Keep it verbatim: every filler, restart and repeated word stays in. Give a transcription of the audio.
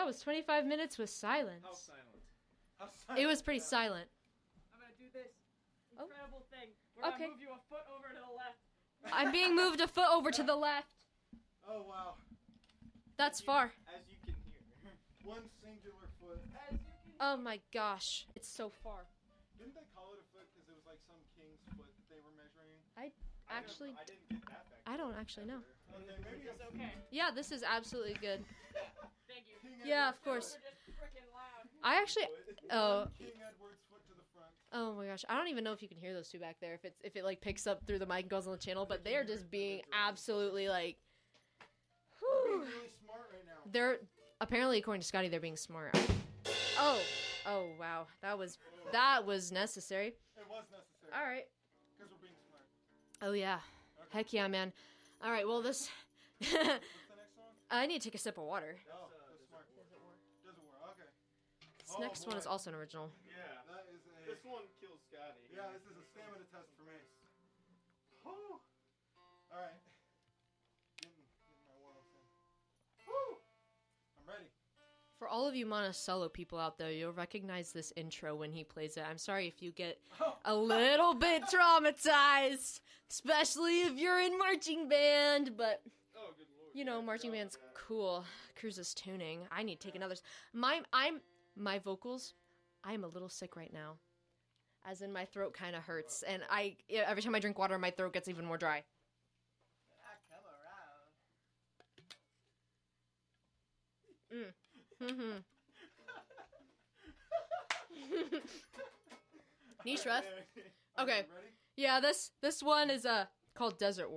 That was twenty-five minutes with silence. How silent? How silent? It was pretty silent. I'm gonna do this Oh. incredible thing where Okay. I move you a foot over to the left. I'm being moved a foot over to the left. Oh wow. That's far. As you can hear. One singular foot. As you can Oh my gosh. It's so far. Didn't they call it a foot because it was like some king's foot that they were measuring? I I actually, didn't, I didn't get that back. I don't actually know. Okay, maybe It's it's okay. Yeah, this is absolutely good. Thank you. King Yeah, Edward's of course. Those are just freaking loud. I actually, foot. oh, King Edward's foot to the front. oh my gosh. I don't even know if you can hear those two back there. If it's, if it like picks up through the mic and goes on the channel, but they're just being absolutely like, Being whew. really smart right now. They're, apparently according to Scotty, they're being smart. Oh, oh wow. That was, that was necessary. It was necessary. All right. Because we're being smart. Oh yeah. Okay. Heck yeah, man. All right, well this, What's the next song? I need to take a sip of water. Oh, uh, the smart. Desert War. Desert War. Okay. This Oh, next one boy. is also an original. Yeah. That is a. This one kills Scotty. Yeah, this is a stamina test for me. Whew. All right. Getting, getting my warm-ups in. Woo! I'm ready. For all of you Monticello people out there, you'll recognize this intro when he plays it. I'm sorry if you get Oh. a little bit traumatized, especially if you're in marching band, but Oh, good lord. you know, marching band's cool. Cruise's tuning. I need to take another. My I'm my vocals. I am a little sick right now, as in my throat kind of hurts, and I every time I drink water, my throat gets even more dry. I come around. Mm. Niche ref. Okay. Okay. Ready? Yeah, this this one is uh called Desert War.